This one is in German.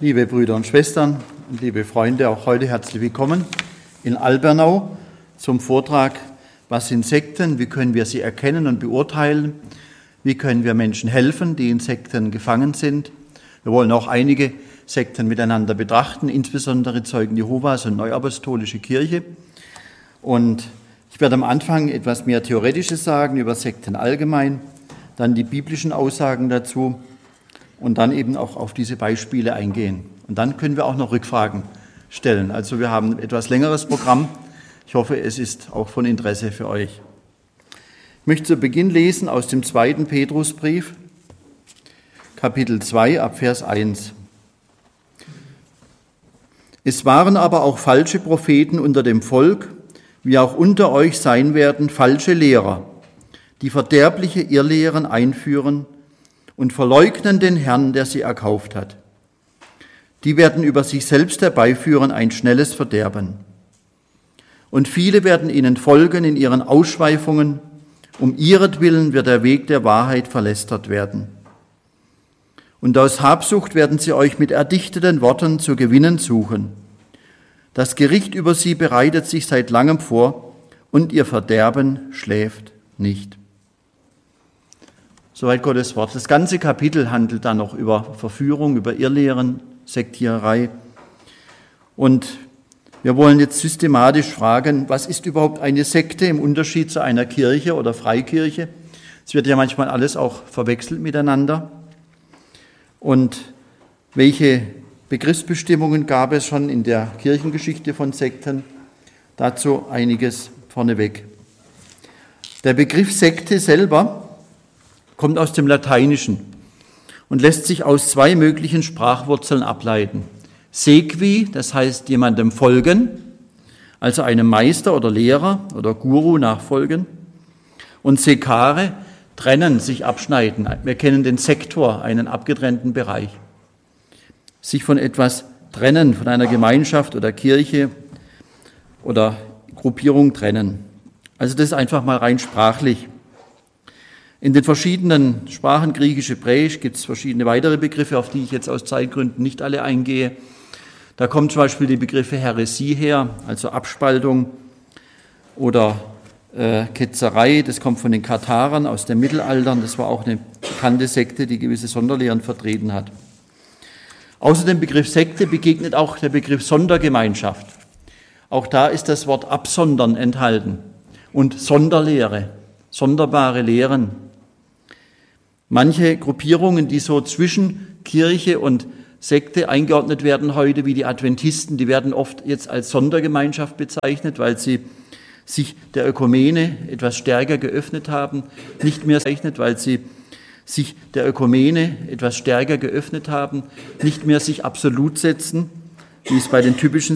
Liebe Brüder und Schwestern und liebe Freunde, auch heute herzlich willkommen in Albernau zum Vortrag Was sind Sekten? Wie können wir sie erkennen und beurteilen? Wie können wir Menschen helfen, die in Sekten gefangen sind? Wir wollen auch einige Sekten miteinander betrachten, insbesondere Zeugen Jehovas und Neuapostolische Kirche. Und ich werde am Anfang etwas mehr Theoretisches sagen über Sekten allgemein, dann die biblischen Aussagen dazu und dann eben auch auf diese Beispiele eingehen. Und dann können wir auch noch Rückfragen stellen. Also wir haben ein etwas längeres Programm. Ich hoffe, es ist auch von Interesse für euch. Ich möchte zu Beginn lesen aus dem 2. Petrusbrief, Kapitel 2, ab Vers 1. Es waren aber auch falsche Propheten unter dem Volk, wie auch unter euch sein werden falsche Lehrer, die verderbliche Irrlehren einführen und verleugnen den Herrn, der sie erkauft hat. Die werden über sich selbst herbeiführen ein schnelles Verderben. Und viele werden ihnen folgen in ihren Ausschweifungen, um ihretwillen wird der Weg der Wahrheit verlästert werden. Und aus Habsucht werden sie euch mit erdichteten Worten zu gewinnen suchen. Das Gericht über sie bereitet sich seit langem vor und ihr Verderben schläft nicht. Soweit Gottes Wort. Das ganze Kapitel handelt dann noch über Verführung, über Irrlehren, Sektiererei. Und wir wollen jetzt systematisch fragen, was ist überhaupt eine Sekte im Unterschied zu einer Kirche oder Freikirche? Es wird ja manchmal alles auch verwechselt miteinander. Und welche Begriffsbestimmungen gab es schon in der Kirchengeschichte von Sekten? Dazu einiges vorneweg. Der Begriff Sekte selber kommt aus dem Lateinischen und lässt sich aus zwei möglichen Sprachwurzeln ableiten. Sequi, das heißt jemandem folgen, also einem Meister oder Lehrer oder Guru nachfolgen. Und secare, trennen, sich abschneiden. Wir kennen den Sektor, einen abgetrennten Bereich. Sich von etwas trennen, von einer Gemeinschaft oder Kirche oder Gruppierung trennen. Also das ist einfach mal rein sprachlich. In den verschiedenen Sprachen, Griechisch, Hebräisch, gibt es verschiedene weitere Begriffe, auf die ich jetzt aus Zeitgründen nicht alle eingehe. Da kommen zum Beispiel die Begriffe Häresie her, also Abspaltung, oder Ketzerei, das kommt von den Katharern aus dem Mittelalter. Das war auch eine bekannte Sekte, die gewisse Sonderlehren vertreten hat. Außer dem Begriff Sekte begegnet auch der Begriff Sondergemeinschaft. Auch da ist das Wort absondern enthalten und Sonderlehre, sonderbare Lehren. Manche Gruppierungen, die so zwischen Kirche und Sekte eingeordnet werden heute, wie die Adventisten, die werden oft jetzt als Sondergemeinschaft bezeichnet, weil sie sich der Ökumene etwas stärker geöffnet haben, nicht mehr sich absolut setzen, wie es bei den typischen